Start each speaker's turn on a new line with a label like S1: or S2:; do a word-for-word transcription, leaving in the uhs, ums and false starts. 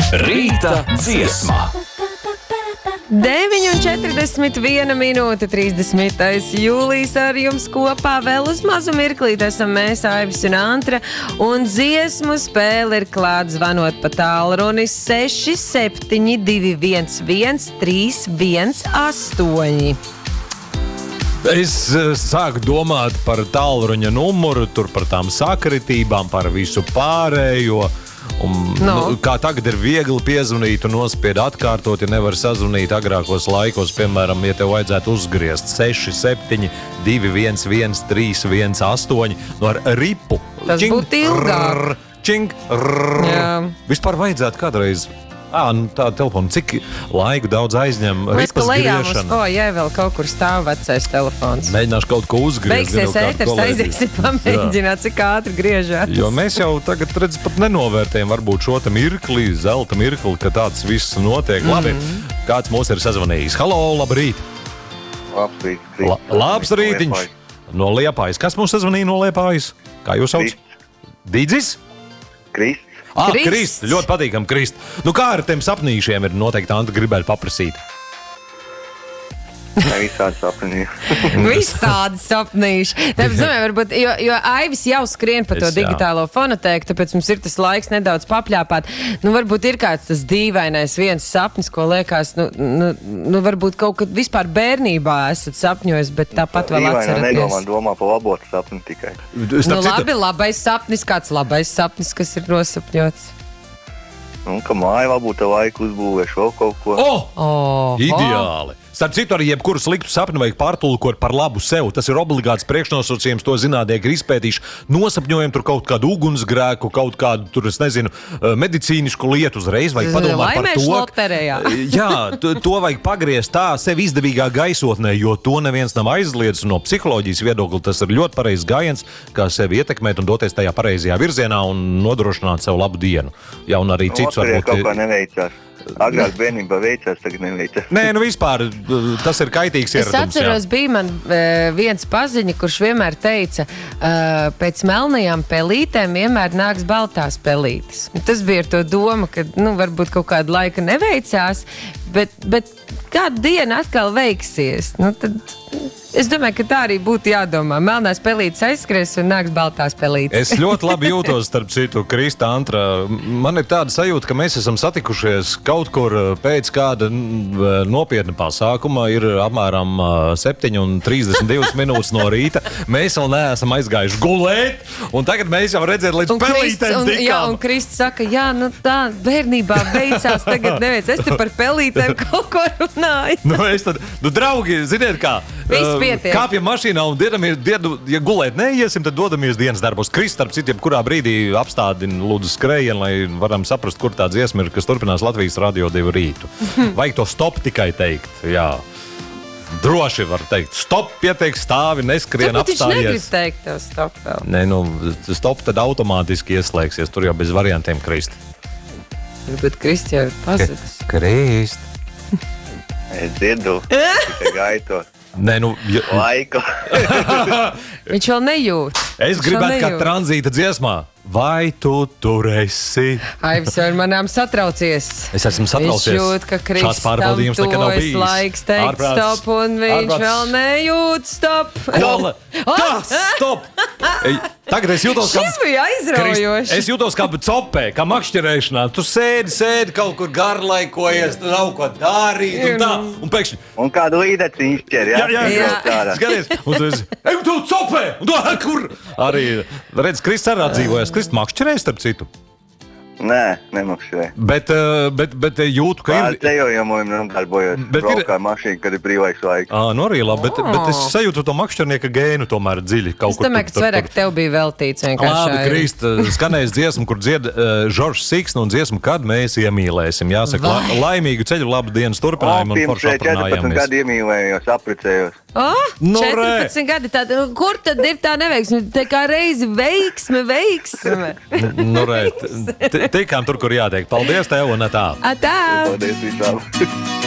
S1: Rīta dziesma.
S2: deviņi un četrdesmit viena minūte, trīsdesmitais jūlijas ar jums kopā. Vēl uz mazu mirklīt esam mēs, Aivis un Antra, un dziesmu spēle ir klāt zvanot pa tālruni seši septiņi divi viens viens trīs viens astoņi.
S3: Es uh, sāku domāt par tālruņa numuru, tur par tām sakritībām, par visu pārējo. Un, no. nu, kā tagad ir viegli piezvanīt un nospied atkārtot, ja nevar sazvanīt agrākos laikos, piemēram, ja tev vajadzētu uzgriezt seši septiņi divi viens viens trīs viens astoņi no ar ripu.
S2: Tas čing, būtu ilgāk.
S3: Čing, rrr. Vispār vajadzētu kādreiz. Ā, nu tā telefona, cik laiku daudz aizņem
S2: Mēs,
S3: ripas
S2: griešana?
S3: griešana?
S2: Mēs, ka lejā vēl kaut kur stāv vecais telefons.
S3: Mēģināšu kaut ko uzgriezt.
S2: Beigsies ēters, aiziesim pamēģināt, cik ātri griežās.
S3: Jo mēs jau tagad, redz, pat nenovērtējam varbūt šo te mirkli, zelta mirkli, ka tāds viss notiek. Mm. Labi, kāds mūs ir sazvanījis? Halo, labrīt!
S4: Labrīt.
S3: La, labs rītiņš! No Liepājas. Kas mūs sazvanīja no Liepājas? Kā jūs sauc? Dīdzis?
S4: Krist.
S3: Ah, Krist. Ļoti patīkam, Krist. Nu kā ar tiem sapnīšiem ir noteikti Anta gribētu paprasīt?
S4: Ne visādi sapnīši.
S2: Visādi sapnīši. Tāpēc, domāju, varbūt, jo, jo Aivis jau skrien pa to
S3: Es,
S2: digitālo fonotēku, tāpēc mums ir tas laiks nedaudz papļāpāt. Nu, varbūt ir kāds tas dīvainais viens sapnis, ko liekas, nu, nu, nu varbūt kaut kad vispār bērnībā esat sapņojis, bet tāpat vēl atceraties.
S4: Nedomā, domā pa labotu sapni tikai.
S2: Nu, labi, labais sapnis, kāds labais sapnis, kas ir nosapņots?
S4: Un ka māja varbūt laiku uzbūvēšu vēl kaut ko.
S3: Oh!
S2: Oh,
S3: Ideāli! Starp citu, arī jebkuru sliktu sapni vajag pārtulkot par labu sev. Tas ir obligāts priekšnosacījums, to zinātnieki ir izpētījuši. Nosapņojam tur kaut kādu ugunsgrēku, kaut kādu, tur, es nezinu, medicīnisku lietu uzreiz. Vajag padomāt par to.
S2: Loterijā.
S3: Jā, to, to vajag pagriezt tā sev izdevīgā gaisotnē, jo to neviens nav aizliedzis. No psiholoģijas viedokļa tas ir ļoti pareizs gājiens, kā sevi ietekmēt un doties tajā pareizajā virzienā un nodrošināt sev labu dienu. Jā, un arī cits
S4: Loterijā
S3: varbūt...
S4: kaut kā neveicās. Agrāk bērnībā veicās, tagad neveicās.
S3: Nē, nu vispār tas ir kaitīgs ieradums.
S2: Es atceros, jā. Bija man uh, viens paziņa, kurš vienmēr teica, uh, pēc melnajām pelītēm vienmēr nāks baltās pelītes. Tas bija ar to doma, ka, nu, varbūt kaut kādu laiku neveicās, bet, bet kādu dienu atkal veiksies. Nu, tad es domāju, ka tā arī būtu jādomā. Melnās pelītes aizskries un nāks baltās pelītes.
S3: Es ļoti labi jūtos, starp citu, Krista, Antra. Man ir tāda sajūta, ka mēs esam satikušies kaut kur pēc kāda nopietna pasākuma. Ir apmēram septiņi un trīsdesmit divas minūtes no rīta. Mēs vēl neesam aizgājuši gulēt, un tagad mēs jau redzēt līdz un pelītēm
S2: un,
S3: tikām.
S2: Jā, un Krists saka, jā, nu tā bērnībā veicās, tagad neveic. Es te par pelītēm kaut ko runāju.
S3: Nu, es tad, nu, draugi, ziniet kā,
S2: pietiek.
S3: Kāpjam mašīnā un diedamies, diedu, ja gulēt neiesim, tad dodamies dienas darbos. Krist, starp citu, kurā brīdī apstādina lūdzu skrējienu, lai varam saprast, kur tā dziesma ir, kas turpinās Latvijas Radio divi rītu. Vajag to stop tikai teikt, jā. Droši var teikt, stop, pietiek, stāvi, neskrien, apstājies.
S2: Tāpēc viņš negrib teikt tev stop vēl.
S3: Nē, nu, stop tad automātiski ieslēgsies, tur jau bez variantiem, Krist.
S2: Bet Krist jau ir pazudis.
S3: Krist.
S4: Es dzirdu, tikai gaitot.
S3: Nē, nu... Ja...
S4: Laiku.
S2: Viņš vēl nejūt.
S3: Es gribētu kā tranzīta dziesmā. Vai tu tur esi?
S2: Aivis jau ir manām satraucies.
S3: Es esmu satraucies.
S2: Viņš jūt, ka Kristam tuvojas laiks teikt Ārprāts. Stop, un viņš Ārprāts. Vēl nejūt stop.
S3: Kola! Tas! Stop! Tagad es jūtos kā...
S2: Šis bija aizraujoši.
S3: Es jūtos kā copē, kā makšķerēšanā. Tu sēdi, sēdi, kaut kur garlaikojies, tu nav ko darīt un tā. Un pēkšņi...
S4: Un kādu līdeci izšķer, jā?
S3: Jā, jā, jā. Skaties. Un tu esi... Ej, tu copē! Un tu, kur? Arī, redz, Krists arī atdzīvojas. Krists makšķerēja, starp citu.
S4: Nē, nemakšķerēja.
S3: Bet, bet, bet jūtu, ka
S4: ir... Ceļojumiem nodarbojos. Braukā ir... mašīna, kad ir brīvais laiks.
S3: Ā, nu arī labi, bet, oh. bet es sajūtu to makšķernieka gēnu tomēr dziļi. Kaut
S2: es domāju, ka Cverek tev bija veltīts vienkārši.
S3: Labi, Krist, skanēs dziesmu, kur dzied uh, Žoržs Siksnu un dziesmu, kad mēs iemīlēsim. Jāsaka, la, laimīgu ceļu, labu dienas turpinājumu un foršu aprunājāmies.
S4: četrpadsmit gadi iemīlējos, apprecējos.
S2: Oh,
S3: no
S2: četrpadsmit gadi tāda, kur tad ir tā neveiksme? Tā kā reizi veiksme, veiksme.
S3: Nu, re, tikām tur, kur jātiek. Paldies tev un tā.
S2: Atā.
S4: Paldies visām.